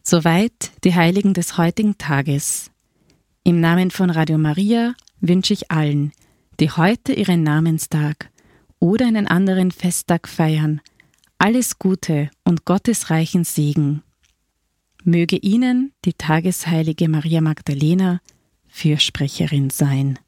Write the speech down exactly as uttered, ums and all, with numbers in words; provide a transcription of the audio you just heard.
Soweit die Heiligen des heutigen Tages. Im Namen von Radio Maria wünsche ich allen, die heute ihren Namenstag oder einen anderen Festtag feiern, alles Gute und Gottes reichen Segen. Möge Ihnen die Tagesheilige Maria Magdalena Fürsprecherin sein.